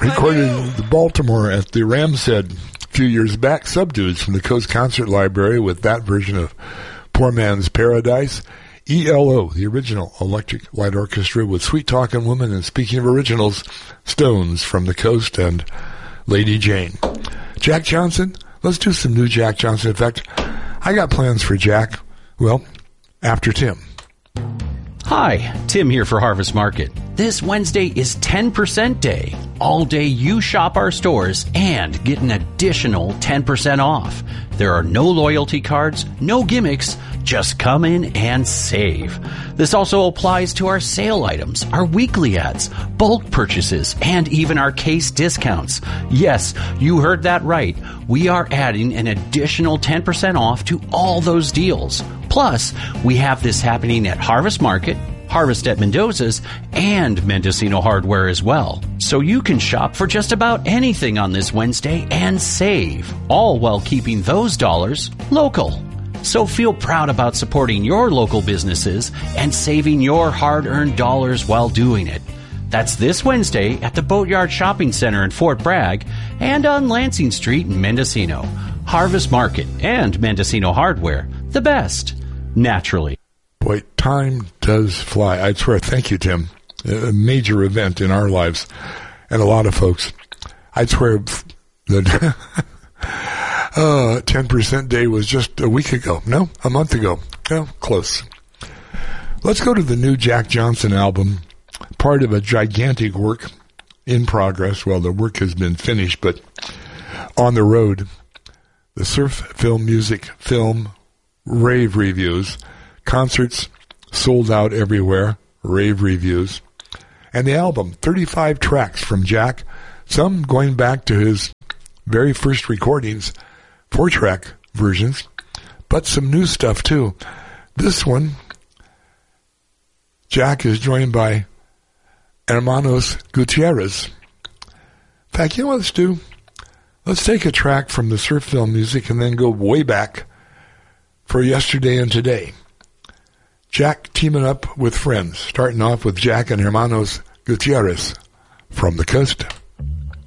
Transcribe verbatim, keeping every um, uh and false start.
recorded in Baltimore at the Ramshead a few years back. Subdues from the Coast Concert Library with that version of Poor Man's Paradise. E L O, the original Electric Light Orchestra with Sweet Talkin' Woman, and speaking of originals, Stones from the Coast and Lady Jane. Jack Johnson, let's do some new Jack Johnson. In fact, I got plans for Jack, well, after Tim. Hi, Tim here for Harvest Market. This Wednesday is ten percent day. All day you shop our stores and get an additional ten percent off. There are no loyalty cards, no gimmicks, just come in and save. This also applies to our sale items, our weekly ads, bulk purchases, and even our case discounts. Yes, you heard that right. We are adding an additional ten percent off to all those deals. Plus, we have this happening at Harvest Market, Harvest at Mendoza's, and Mendocino Hardware as well. So you can shop for just about anything on this Wednesday and save, all while keeping those dollars local. So feel proud about supporting your local businesses and saving your hard-earned dollars while doing it. That's this Wednesday at the Boatyard Shopping Center in Fort Bragg and on Lansing Street in Mendocino. Harvest Market and Mendocino Hardware, the best, naturally. Boy, time does fly. I swear, thank you, Tim. A major event in our lives, and a lot of folks. I swear that uh, ten percent day was just a week ago. No, a month ago. Oh, close. Let's go to the new Jack Johnson album, part of a gigantic work in progress. Well, the work has been finished, but on the road. The Surf Film Music Film Rave Reviews. Concerts sold out everywhere, rave reviews. And the album, thirty-five tracks from Jack, some going back to his very first recordings, four-track versions, but some new stuff too. This one, Jack is joined by Hermanos Gutierrez. In fact, you know what let's do? Let's take a track from the Surf Film Music and then go way back for Yesterday and Today. Jack teaming up with friends, starting off with Jack and Hermanos Gutierrez from the coast.